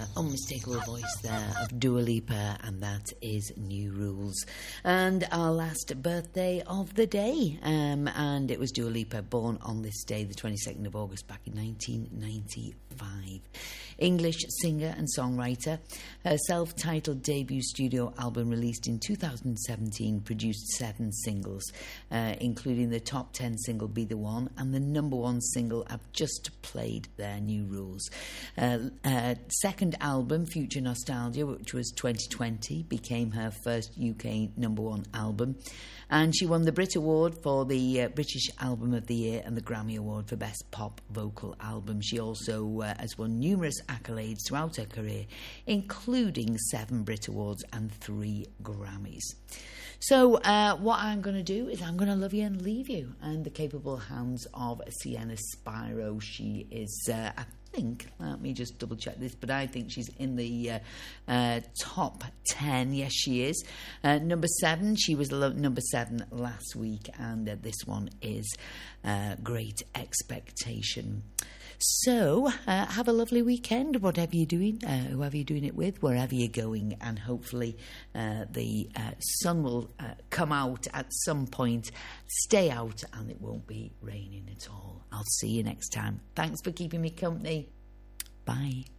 unmistakable voice there of Dua Lipa, and that is New Rules. And our last birthday of the day, and it was Dua Lipa, born on this day, the 22nd of August, back in 1995. English singer and songwriter. Her self-titled debut studio album, released in 2017, produced 7 singles, including the top 10 single Be The One and the number 1 single I've just played there, New Rules. Second album, Future Nostalgia, which was 2020, became her first UK number 1 album, and she won the Brit Award for the British Album of the Year and the Grammy Award for Best Pop Vocal Album. She also has won numerous accolades throughout her career, including 7 Brit Awards and 3 Grammys. So what I'm going to do is I'm going to love you and leave you in the capable hands of Sienna Spiro. She is, I think, let me just double check this, but I think she's in the top 10. Yes, she is. Number 7, she was number 7 last week, and this one is Great Expectation. So, have a lovely weekend, whatever you're doing, whoever you're doing it with, wherever you're going, and hopefully the sun will come out at some point. Stay out and it won't be raining at all. I'll see you next time. Thanks for keeping me company. Bye.